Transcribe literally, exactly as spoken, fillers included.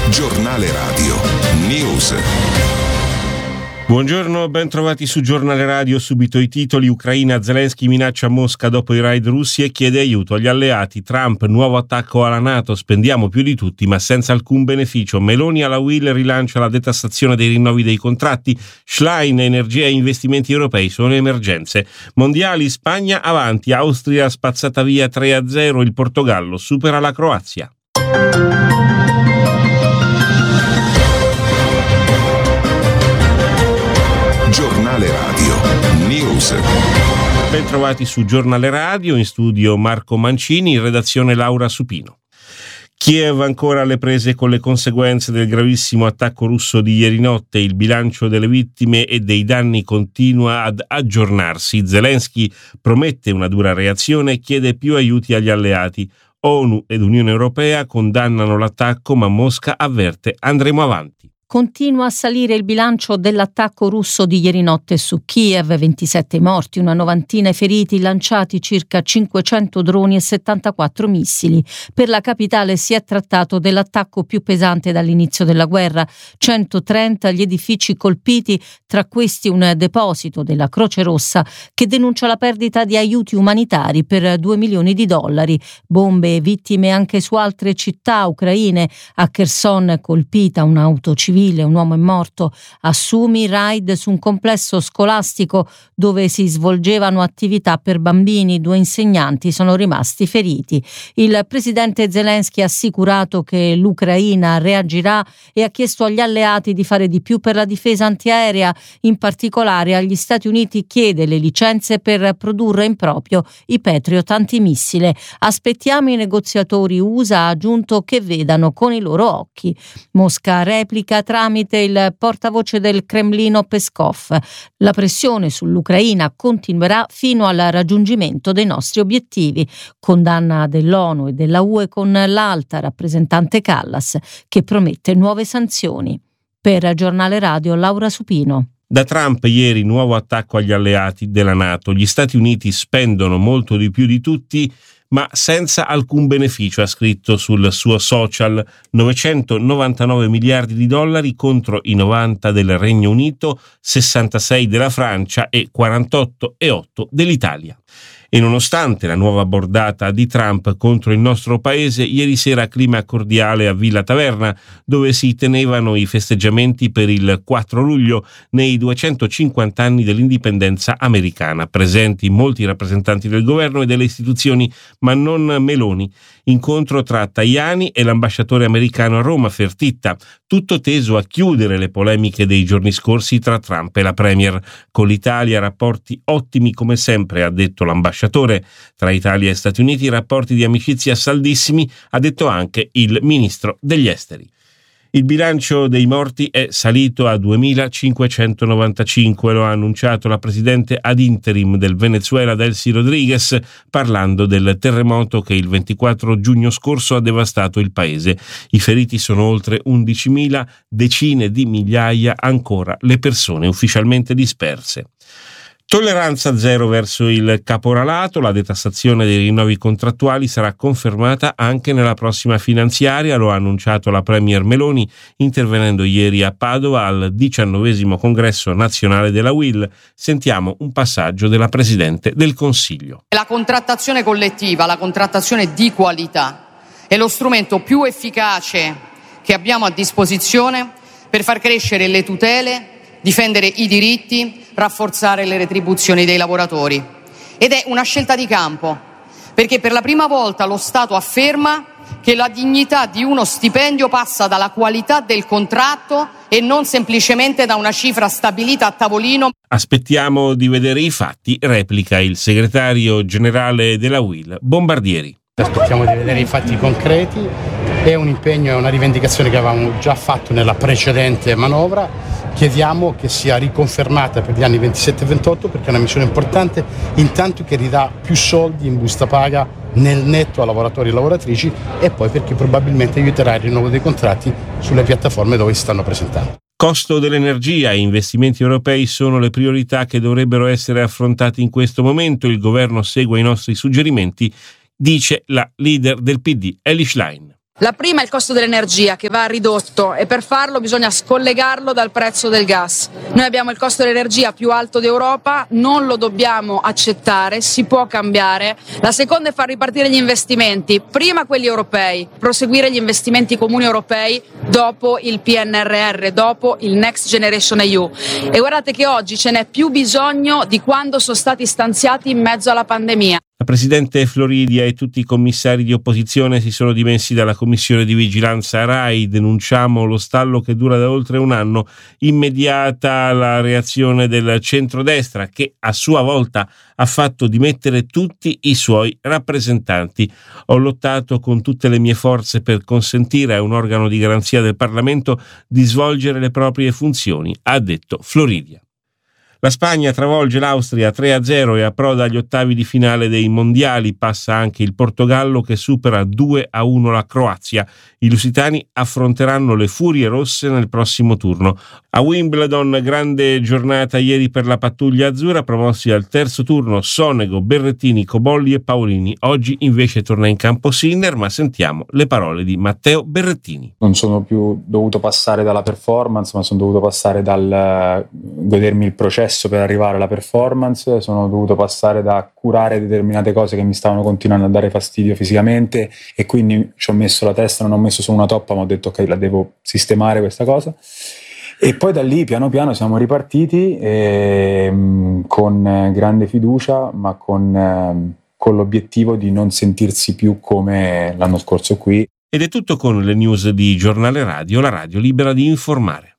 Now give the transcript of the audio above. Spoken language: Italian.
Giornale Radio News. Buongiorno, ben trovati su Giornale Radio. Subito i titoli. Ucraina, Zelensky minaccia Mosca dopo i raid russi e chiede aiuto agli alleati. Trump, nuovo attacco alla NATO, spendiamo più di tutti ma senza alcun beneficio. Meloni alla Will rilancia la detassazione dei rinnovi dei contratti. Schlein, energia e investimenti europei sono emergenze. Mondiali, Spagna avanti, Austria spazzata via tre a zero, il Portogallo supera la Croazia. Giornale Radio News. Ben trovati su Giornale Radio, in studio Marco Mancini, in redazione Laura Supino. Kiev ancora alle prese con le conseguenze del gravissimo attacco russo di ieri notte. Il bilancio delle vittime e dei danni continua ad aggiornarsi. Zelensky promette una dura reazione e chiede più aiuti agli alleati. ONU ed Unione Europea condannano l'attacco, ma Mosca avverte: andremo avanti. Continua a salire il bilancio dell'attacco russo di ieri notte su Kiev, ventisette morti, una novantina i feriti, lanciati circa cinquecento droni e settantaquattro missili. Per la capitale si è trattato dell'attacco più pesante dall'inizio della guerra, centotrenta gli edifici colpiti, tra questi un deposito della Croce Rossa che denuncia la perdita di aiuti umanitari per due milioni di dollari, bombe e vittime anche su altre città ucraine. A Kherson colpita un'auto civile, un uomo è morto. A Sumi, raid su un complesso scolastico dove si svolgevano attività per bambini, due insegnanti sono rimasti feriti. Il presidente Zelensky ha assicurato che l'Ucraina reagirà e ha chiesto agli alleati di fare di più per la difesa antiaerea. In particolare agli Stati Uniti chiede le licenze per produrre in proprio i Patriot antimissile. Aspettiamo i negoziatori U S A, ha aggiunto, che vedano con i loro occhi. Mosca replica tramite il portavoce del Cremlino Peskov. La pressione sull'Ucraina continuerà fino al raggiungimento dei nostri obiettivi. Condanna dell'ONU e della U E con l'alta rappresentante Callas, che promette nuove sanzioni. Per Giornale Radio, Laura Supino. Da Trump ieri nuovo attacco agli alleati della NATO. Gli Stati Uniti spendono molto di più di tutti, ma senza alcun beneficio, ha scritto sul suo social. novecentonovantanove miliardi di dollari contro i novanta del Regno Unito, sessantasei della Francia e quarantotto virgola otto dell'Italia. E nonostante la nuova bordata di Trump contro il nostro paese, ieri sera clima cordiale a Villa Taverna, dove si tenevano i festeggiamenti per il quattro luglio nei duecentocinquanta anni dell'indipendenza americana. Presenti molti rappresentanti del governo e delle istituzioni, ma non Meloni. Incontro tra Tajani e l'ambasciatore americano a Roma, Fertitta, tutto teso a chiudere le polemiche dei giorni scorsi tra Trump e la Premier. Con l'Italia rapporti ottimi come sempre, ha detto l'ambasciatore. Tra Italia e Stati Uniti rapporti di amicizia saldissimi, ha detto anche il ministro degli esteri. Il bilancio dei morti è salito a duemilacinquecentonovantacinque, lo ha annunciato la presidente ad interim del Venezuela Delcy Rodriguez, parlando del terremoto che il ventiquattro giugno scorso ha devastato il paese. I feriti sono oltre undicimila, decine di migliaia ancora le persone ufficialmente disperse. Tolleranza zero verso il caporalato. La detassazione dei rinnovi contrattuali sarà confermata anche nella prossima finanziaria, lo ha annunciato la Premier Meloni intervenendo ieri a Padova al diciannovesimo congresso nazionale della Will. Sentiamo un passaggio della Presidente del Consiglio. La contrattazione collettiva, la contrattazione di qualità, è lo strumento più efficace che abbiamo a disposizione per far crescere le tutele, difendere i diritti, rafforzare le retribuzioni dei lavoratori. Ed è una scelta di campo, perché per la prima volta lo Stato afferma che la dignità di uno stipendio passa dalla qualità del contratto e non semplicemente da una cifra stabilita a tavolino. Aspettiamo di vedere i fatti, replica il segretario generale della Will, Bombardieri. Aspettiamo di vedere i fatti concreti. È un impegno e una rivendicazione che avevamo già fatto nella precedente manovra. Chiediamo che sia riconfermata per gli anni ventisette e ventotto, perché è una misura importante, intanto che ridà più soldi in busta paga nel netto a lavoratori e lavoratrici, e poi perché probabilmente aiuterà il rinnovo dei contratti sulle piattaforme dove si stanno presentando. Costo dell'energia e investimenti europei sono le priorità che dovrebbero essere affrontate in questo momento. Il governo segue i nostri suggerimenti, dice la leader del P D, Elly Schlein. La prima è il costo dell'energia che va ridotto e per farlo bisogna scollegarlo dal prezzo del gas. Noi abbiamo il costo dell'energia più alto d'Europa, non lo dobbiamo accettare, si può cambiare. La seconda è far ripartire gli investimenti, prima quelli europei, proseguire gli investimenti comuni europei dopo il P N R R, dopo il Next Generation E U. E guardate che oggi ce n'è più bisogno di quando sono stati stanziati in mezzo alla pandemia. La Presidente Floridia e tutti i commissari di opposizione si sono dimessi dalla Commissione di Vigilanza Rai. Denunciamo lo stallo che dura da oltre un anno. Immediata la reazione del centrodestra, che a sua volta ha fatto dimettere tutti i suoi rappresentanti. Ho lottato con tutte le mie forze per consentire a un organo di garanzia del Parlamento di svolgere le proprie funzioni, ha detto Floridia. La Spagna travolge l'Austria tre a zero e approda agli ottavi di finale dei mondiali. Passa anche il Portogallo che supera due a uno la Croazia. I lusitani affronteranno le Furie Rosse nel prossimo turno. A Wimbledon, grande giornata ieri per la pattuglia azzurra, promossi al terzo turno Sonego, Berrettini, Cobolli e Paolini. Oggi invece torna in campo Sinner, ma sentiamo le parole di Matteo Berrettini. Non sono più dovuto passare dalla performance, ma sono dovuto passare dal godermi il processo per arrivare alla performance, sono dovuto passare da curare determinate cose che mi stavano continuando a dare fastidio fisicamente e quindi ci ho messo la testa, non ho messo solo una toppa, ma ho detto ok, la devo sistemare questa cosa. E poi da lì piano piano siamo ripartiti e, mh, con grande fiducia, ma con, eh, con l'obiettivo di non sentirsi più come l'anno scorso qui. Ed è tutto con le news di Giornale Radio, la radio libera di informare.